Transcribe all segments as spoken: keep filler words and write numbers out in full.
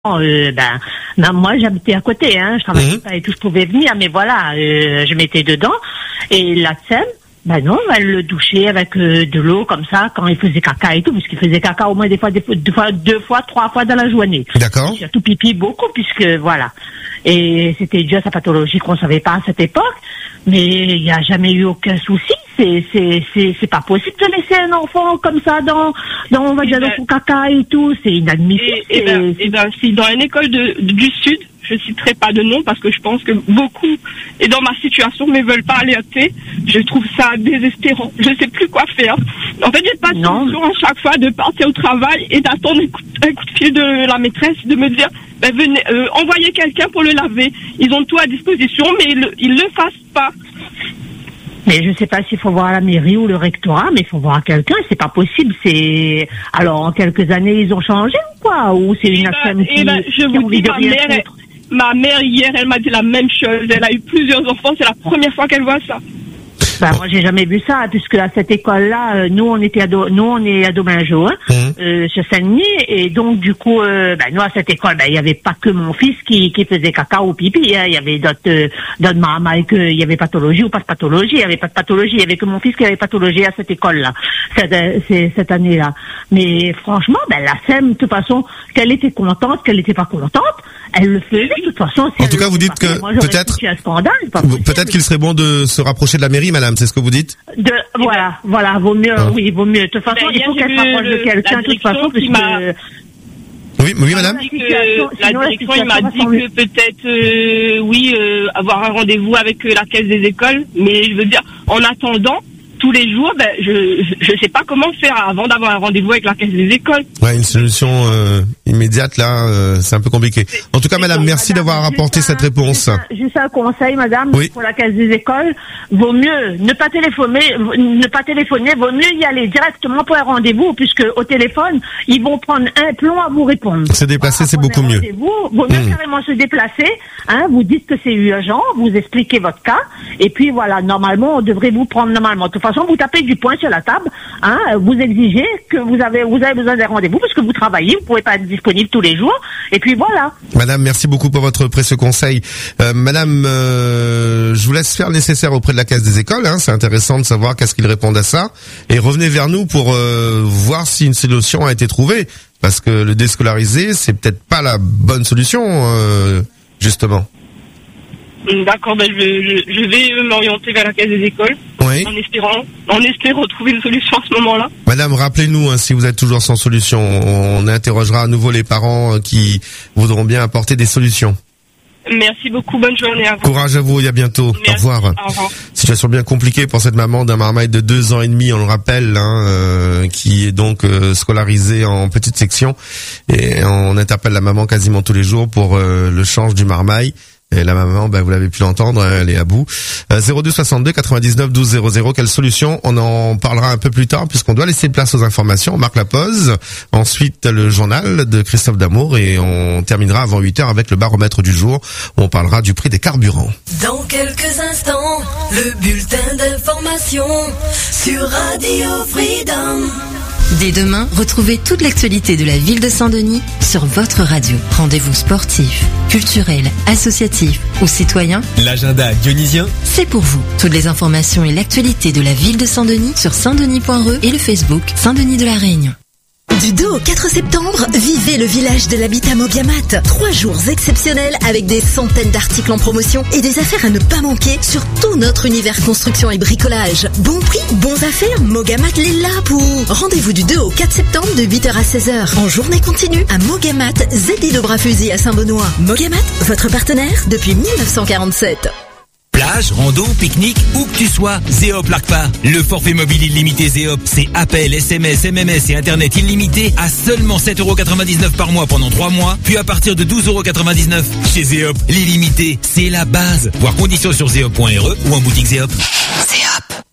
Euh, ben, ben, moi j'habitais à côté, hein, je travaillais mmh. pas et tout, je pouvais venir, mais voilà, euh, je m'étais dedans, et la S E M, ben non, elle le douchait avec euh, de l'eau comme ça quand il faisait caca et tout, puisqu'il faisait caca au moins des fois, des fois, deux fois, deux fois, trois fois dans la journée. D'accord. Surtout pipi beaucoup, puisque voilà. Et c'était dû à sa pathologie qu'on savait pas à cette époque, mais il n'y a jamais eu aucun souci. C'est, c'est, c'est, c'est pas possible de laisser un enfant comme ça dans, dans, on va dire, dans son caca et tout. C'est inadmissible. Et, et ben, et ben, si dans une école de, du Sud, je citerai pas de nom parce que je pense que beaucoup, et dans ma situation, ne veulent pas alerter. Je trouve ça désespérant. Je sais plus quoi faire. En fait, j'ai pas de solution à chaque fois de partir au travail et d'attendre un coup, un coup de fil de la maîtresse, de me dire, ben, venez, euh, envoyez quelqu'un pour le laver. Ils ont tout à disposition, mais ils le, ils le fassent pas. Mais je sais pas s'il faut voir la mairie ou le rectorat, mais il faut voir quelqu'un, c'est pas possible, c'est... Alors, en quelques années, ils ont changé ou quoi? Ou c'est une affaire qui... Ben, je vous dis, ma mère, elle, ma mère, hier, elle m'a dit la même chose. Elle a eu plusieurs enfants, c'est la première fois qu'elle voit ça. Ben, moi, j'ai jamais vu ça, puisque à cette école-là, euh, nous, on était à Do- nous, on est à Domingo, hein, mmh. euh, chez Saint-Denis, et donc, du coup, euh, ben, nous, à cette école, ben, il y avait pas que mon fils qui, qui faisait caca ou pipi, hein. Il y avait d'autres, euh, d'autres mamans, et qu'il y avait pathologie ou pas de pathologie, il y avait pas de pathologie, il y avait que mon fils qui avait pathologie à cette école-là, cette, c'est, cette année-là. Mais, franchement, ben, la S E M, de toute façon, qu'elle était contente, qu'elle était pas contente, elle le faisait, de toute façon. Si en tout cas, vous dites que, moi, peut-être, scandale, peut-être qu'il serait bon de se rapprocher de la mairie, madame. C'est ce que vous dites? De, voilà, voilà, vaut mieux, ah. oui, vaut mieux. De toute façon, ben, il faut qu'elle se rapproche de quelqu'un, de toute façon, puisque... Oui, oui, madame. La direction, la direction il m'a dit que peut-être, euh, oui, euh, avoir un rendez-vous avec euh, la caisse des écoles, mais je veux dire, en attendant, tous les jours, ben, je je sais pas comment faire avant d'avoir un rendez-vous avec la caisse des écoles. Ouais, une solution euh, immédiate là, euh, c'est un peu compliqué. En tout cas, madame, merci madame, d'avoir apporté cette réponse. Juste un, juste un conseil, madame, oui. pour la caisse des écoles, vaut mieux ne pas téléphoner, ne pas téléphoner, vaut mieux y aller directement pour un rendez-vous, puisque au téléphone, ils vont prendre un plomb à vous répondre. Se déplacer, c'est beaucoup mieux. Vaut mieux mmh. carrément se déplacer, hein, vous dites que c'est urgent, vous expliquez votre cas, et puis voilà, normalement, on devrait vous prendre normalement. De toute façon, vous tapez du poing sur la table, hein, vous exigez que vous avez, vous avez besoin d'un rendez-vous parce que vous travaillez, vous pouvez pas être disponible tous les jours, et puis voilà. Madame, merci beaucoup pour votre précieux conseil. Euh, madame, euh, je vous laisse faire le nécessaire auprès de la caisse des écoles, hein, c'est intéressant de savoir qu'est-ce qu'ils répondent à ça, et revenez vers nous pour euh, voir si une solution a été trouvée, parce que le déscolariser, c'est peut-être pas la bonne solution, euh, justement. D'accord, ben je, je, je vais m'orienter vers la caisse des écoles, oui. en espérant, en espérant trouver une solution à ce moment-là. Madame, rappelez-nous hein, si vous êtes toujours sans solution. On interrogera à nouveau les parents qui voudront bien apporter des solutions. Merci beaucoup, bonne journée à vous. Courage à vous et à bientôt. Merci. Au revoir. Au revoir. Situation bien compliquée pour cette maman d'un marmaille de deux ans et demi, on le rappelle, hein, euh, qui est donc euh, scolarisée en petite section. Et on interpelle la maman quasiment tous les jours pour euh, le change du marmaille. Et la maman, ben, vous l'avez pu l'entendre, elle est à bout. Euh, zéro deux soixante-deux quatre-vingt-dix-neuf douze zéro zéro. Quelle solution? On en parlera un peu plus tard puisqu'on doit laisser place aux informations. On marque la pause. Ensuite, le journal de Christophe Damour et on terminera avant huit heures avec le baromètre du jour où on parlera du prix des carburants. Dans quelques instants, le bulletin d'information sur Radio Freedom. Dès demain, retrouvez toute l'actualité de la ville de Saint-Denis sur votre radio. Rendez-vous sportif, culturel, associatif ou citoyen. L'agenda dionysien, c'est pour vous. Toutes les informations et l'actualité de la ville de Saint-Denis sur saint denis point r e et le Facebook Saint-Denis de la Réunion. Du deux au quatre septembre, vivez le village de l'habitat Mogamat. Trois jours exceptionnels avec des centaines d'articles en promotion et des affaires à ne pas manquer sur tout notre univers construction et bricolage. Bon prix, bons affaires, Mogamat l'est là pour. Rendez-vous du deux au quatre septembre de huit heures à seize heures. En journée continue à Mogamat, Z D de Bras-Fusil à Saint-Benoît. Mogamat, votre partenaire depuis mille neuf cent quarante-sept. Plage, rando, pique-nique, où que tu sois, Zéop largue pas. Le forfait mobile illimité Zéop, c'est appel, S M S, M M S et Internet illimité à seulement sept euros quatre-vingt-dix-neuf par mois pendant trois mois, puis à partir de douze euros quatre-vingt-dix-neuf. Chez Zéop, l'illimité, c'est la base. Voir conditions sur zéop point r e ou en boutique Zéop. Zéop.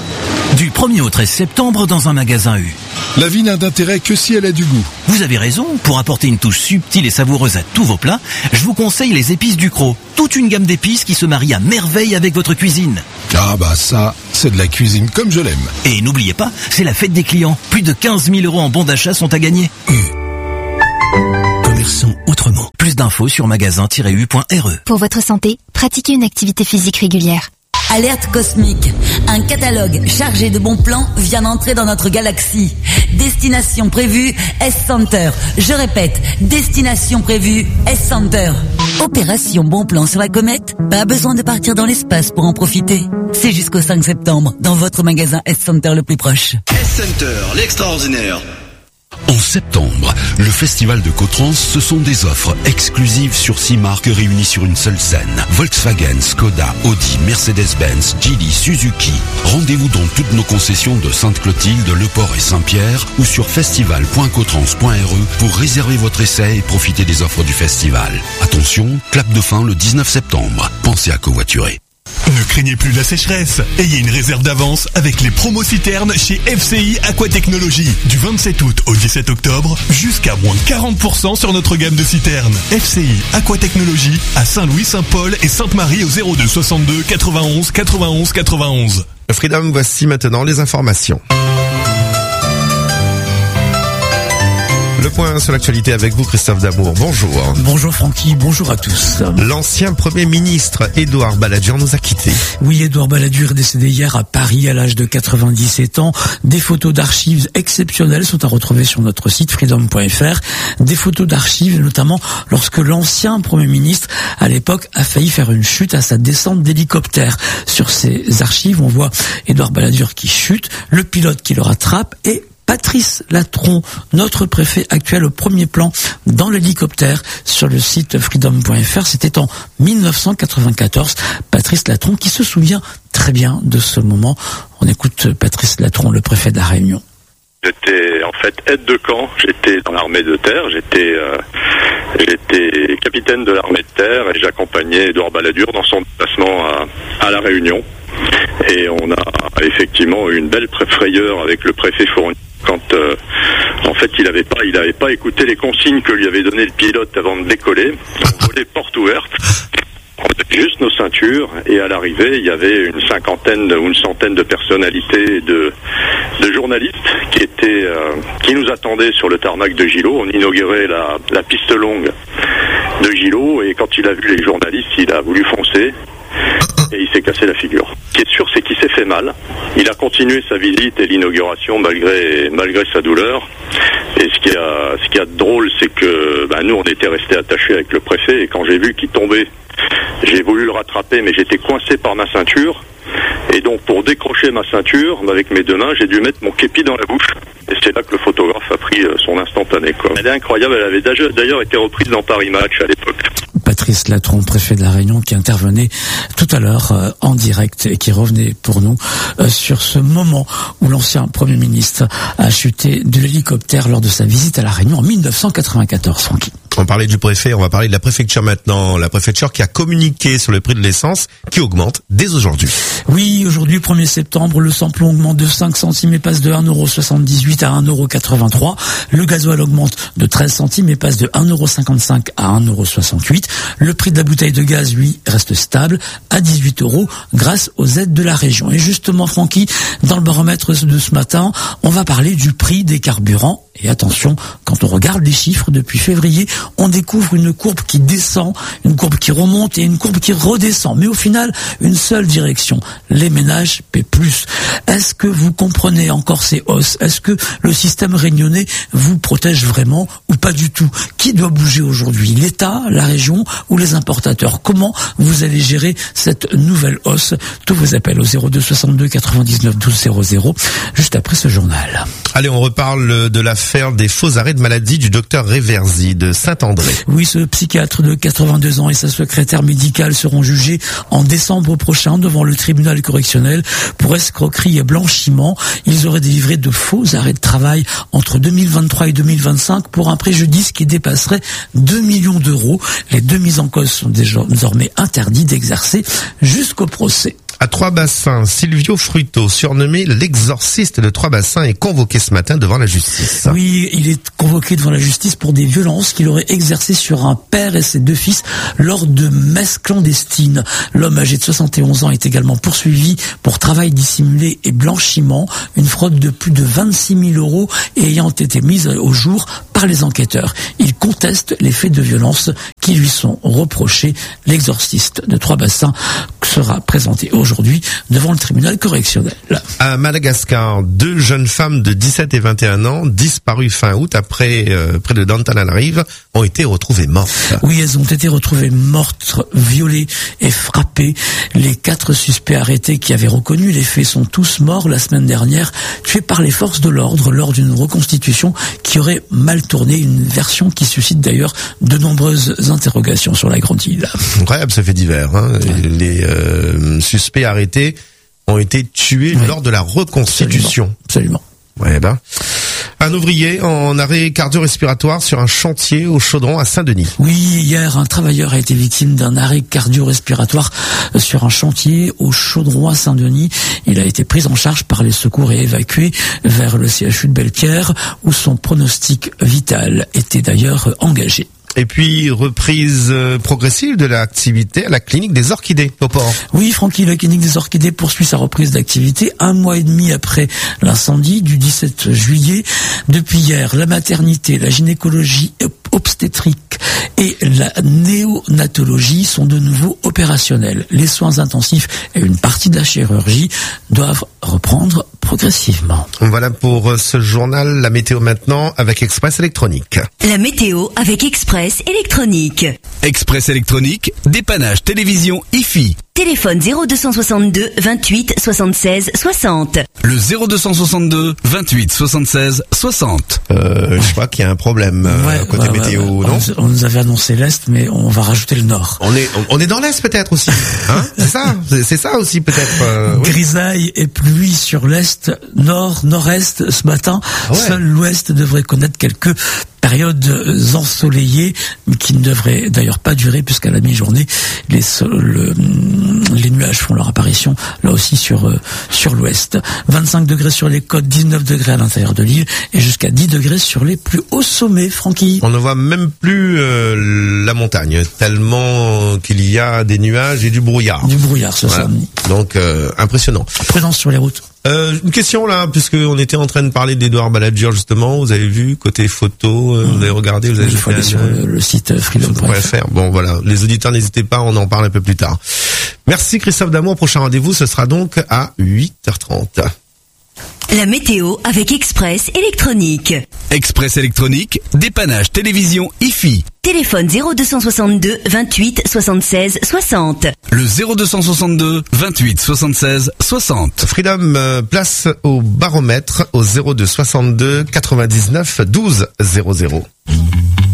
Du premier au treize septembre dans un magasin U. La vie n'a d'intérêt que si elle a du goût. Vous avez raison, pour apporter une touche subtile et savoureuse à tous vos plats, je vous conseille les épices Ducros. Toute une gamme d'épices qui se marient à merveille avec votre cuisine. Ah bah ça, c'est de la cuisine comme je l'aime. Et n'oubliez pas, c'est la fête des clients. Plus de quinze mille euros en bons d'achat sont à gagner. Mmh. Comme commerçons autrement. Plus d'infos sur magasin tiret u point r e. Pour votre santé, pratiquez une activité physique régulière. Alerte cosmique. Un catalogue chargé de bons plans vient d'entrer dans notre galaxie. Destination prévue, S-Center. Je répète, destination prévue, S-Center. Opération bon plan sur la comète. Pas besoin de partir dans l'espace pour en profiter. C'est jusqu'au cinq septembre dans votre magasin S-Center le plus proche. S-Center, l'extraordinaire. En septembre, le festival de Cotrans, ce sont des offres exclusives sur six marques réunies sur une seule scène. Volkswagen, Skoda, Audi, Mercedes-Benz, Geely, Suzuki. Rendez-vous dans toutes nos concessions de Sainte-Clotilde, Le Port et Saint-Pierre ou sur festival point cotrans point r e pour réserver votre essai et profiter des offres du festival. Attention, clap de fin le dix-neuf septembre. Pensez à covoiturer. Ne craignez plus la sécheresse. Ayez une réserve d'avance avec les promos citernes chez F C I Aquatechnologie. Du vingt-sept août au dix-sept octobre, jusqu'à moins quarante pour cent sur notre gamme de citernes. F C I Aquatechnologie à Saint-Louis-Saint-Paul et Sainte-Marie au zéro deux soixante-deux quatre-vingt-onze quatre-vingt-onze quatre-vingt-onze. Freedom, voici maintenant les informations. Le point sur l'actualité avec vous, Christophe Damour. Bonjour. Bonjour Francky, bonjour à tous. L'ancien Premier ministre Édouard Balladur nous a quittés. Oui, Édouard Balladur est décédé hier à Paris à l'âge de quatre-vingt-dix-sept ans. Des photos d'archives exceptionnelles sont à retrouver sur notre site freedom point f r. Des photos d'archives, notamment lorsque l'ancien Premier ministre, à l'époque, a failli faire une chute à sa descente d'hélicoptère. Sur ces archives, on voit Édouard Balladur qui chute, le pilote qui le rattrape et Patrice Latron, notre préfet actuel au premier plan dans l'hélicoptère sur le site freedom point f r. C'était en mille neuf cent quatre-vingt-quatorze. Patrice Latron qui se souvient très bien de ce moment. On écoute Patrice Latron, le préfet de la Réunion. J'étais en fait aide de camp, j'étais dans l'armée de terre, j'étais euh, j'étais capitaine de l'armée de terre et j'accompagnais Édouard Balladur dans son déplacement à, à La Réunion. Et on a effectivement eu une belle frayeur avec le préfet Fournier quand euh, en fait il n'avait pas il avait pas écouté les consignes que lui avait donné le pilote avant de décoller. On volait porte ouverte. On avait juste nos ceintures et à l'arrivée il y avait une cinquantaine ou une centaine de personnalités de, de journalistes qui étaient euh, qui nous attendaient sur le tarmac de Gillot. On inaugurait la, la piste longue de Gillot et quand il a vu les journalistes il a voulu foncer et il s'est cassé la figure. Ce qui est sûr c'est qu'il s'est fait mal. Il a continué sa visite et l'inauguration malgré malgré sa douleur. Et ce qui a ce qui a de drôle c'est que ben, nous on était restés attachés avec le préfet et quand j'ai vu qu'il tombait, j'ai voulu le rattraper, mais j'étais coincé par ma ceinture. Et donc, pour décrocher ma ceinture, avec mes deux mains, j'ai dû mettre mon képi dans la bouche. Et c'est là que le photographe a pris son instantané, quoi. Elle est incroyable. Elle avait d'ailleurs été reprise dans Paris Match à l'époque. Patrice Latron, préfet de la Réunion, qui intervenait tout à l'heure euh, en direct et qui revenait pour nous euh, sur ce moment où l'ancien Premier ministre a chuté de l'hélicoptère lors de sa visite à la Réunion en mille neuf cent quatre-vingt-quatorze, Francky. On parlait du préfet, on va parler de la préfecture maintenant. La préfecture qui a communiqué sur le prix de l'essence qui augmente dès aujourd'hui. Oui, aujourd'hui, premier septembre, le samplon augmente de cinq centimes et passe de un euro soixante-dix-huit à un euro quatre-vingt-trois. Le gasoil augmente de treize centimes et passe de un euro cinquante-cinq à un euro soixante-huit. Le prix de la bouteille de gaz, lui, reste stable à dix-huit euros grâce aux aides de la région. Et justement, Francky, dans le baromètre de ce matin, on va parler du prix des carburants. Et attention, quand on regarde les chiffres depuis février, on découvre une courbe qui descend, une courbe qui remonte et une courbe qui redescend. Mais au final, une seule direction. Les ménages paient plus. Est-ce que vous comprenez encore ces hausses? Est-ce que le système réunionnais vous protège vraiment ou pas du tout? Qui doit bouger aujourd'hui? L'État, la région ou les importateurs? Comment vous allez gérer cette nouvelle hausse? Tous vos appels au zéro deux soixante-deux quatre-vingt-dix-neuf douze zéro zéro, juste après ce journal. Allez, on reparle de l'affaire des faux arrêts de maladie du docteur Réverzy de Saint-André. Oui, ce psychiatre de quatre-vingt-deux ans et sa secrétaire médicale seront jugés en décembre prochain devant le tribunal correctionnel pour escroquerie et blanchiment. Ils auraient délivré de faux arrêts de travail entre deux mille vingt-trois et deux mille vingt-cinq pour un préjudice qui dépasserait deux millions d'euros. Les deux mises en cause sont désormais interdits d'exercer jusqu'au procès. À Trois-Bassins, Silvio Fruto, surnommé l'exorciste de Trois-Bassins, est convoqué ce matin devant la justice. Oui, il est convoqué devant la justice pour des violences qu'il aurait exercées sur un père et ses deux fils lors de messes clandestines. L'homme âgé de soixante et onze ans est également poursuivi pour travail dissimulé et blanchiment, une fraude de plus de vingt-six mille euros ayant été mise au jour par les enquêteurs. Il conteste les faits de violence qui lui sont reprochés. L'exorciste de Trois-Bassins sera présenté aujourd'hui devant le tribunal correctionnel. À Madagascar, deux jeunes femmes de dix-sept et vingt et un ans, disparues fin août après euh, près de Dantananarive, ont été retrouvées mortes. Oui, elles ont été retrouvées mortes, violées et frappées. Les quatre suspects arrêtés qui avaient reconnu les faits sont tous morts la semaine dernière, tués par les forces de l'ordre lors d'une reconstitution qui aurait mal tourné, une version qui suscite d'ailleurs de nombreuses interrogations sur la Grande Île. Incroyable ce fait divers. Hein. Ouais. Les euh, suspects arrêtés ont été tués ouais. lors de la reconstitution. Absolument. Absolument. Ouais, ben. Un ouvrier en arrêt cardio-respiratoire sur un chantier au Chaudron à Saint-Denis. Oui, hier, un travailleur a été victime d'un arrêt cardio-respiratoire sur un chantier au Chaudron à Saint-Denis. Il a été pris en charge par les secours et évacué vers le C H U de Bellepière, où son pronostic vital était d'ailleurs engagé. Et puis, reprise progressive de l'activité à la clinique des orchidées au port. Oui, Francky, la clinique des orchidées poursuit sa reprise d'activité un mois et demi après l'incendie du dix-sept juillet. Depuis hier, la maternité, la gynécologie obstétrique et la néonatologie sont de nouveau opérationnels. Les soins intensifs et une partie de la chirurgie doivent reprendre progressivement. Voilà pour ce journal. La météo maintenant avec Express Électronique. La météo avec Express Électronique. Express Électronique, dépannage télévision I F I. Téléphone zéro deux soixante-deux vingt-huit soixante-seize soixante. Le zéro deux soixante-deux vingt-huit soixante-seize soixante. Euh, je crois qu'il y a un problème euh, ouais, côté ouais, météo, ouais, non? On, on nous avait annoncé l'Est, mais on va rajouter le Nord. On est, on, on est dans l'Est peut-être aussi, hein? C'est ça, c'est, c'est ça aussi peut-être. Euh, oui. Grisaille et pluie sur l'Est, Nord, Nord-Est ce matin. Ah ouais. Seul l'Ouest devrait connaître quelques périodes ensoleillées, mais qui ne devraient d'ailleurs pas durer puisqu'à la mi-journée, les, le, les nuages font leur apparition là aussi sur euh, sur l'ouest. vingt-cinq degrés sur les côtes, dix-neuf degrés à l'intérieur de l'île et jusqu'à dix degrés sur les plus hauts sommets, Francky. On ne voit même plus euh, la montagne, tellement qu'il y a des nuages et du brouillard. Du brouillard ce voilà. samedi. Donc euh, impressionnant. Présence sur les routes. Euh, une question là, puisque on était en train de parler d'Edouard Balladur justement, vous avez vu côté photo, euh, mmh. vous avez regardé, vous avez Il faut aller sur le, le site freedom point f r. Bon voilà, les auditeurs n'hésitez pas, on en parle un peu plus tard. Merci Christophe Damour, prochain rendez-vous ce sera donc à huit heures trente. La météo avec Express Électronique. Express Électronique, dépannage télévision I F I. Téléphone zéro deux soixante-deux vingt-huit soixante-seize soixante. Le zéro deux soixante-deux vingt-huit soixante-seize soixante. Freedom euh, place au baromètre au zéro deux soixante-deux quatre-vingt-dix-neuf douze zéro zéro.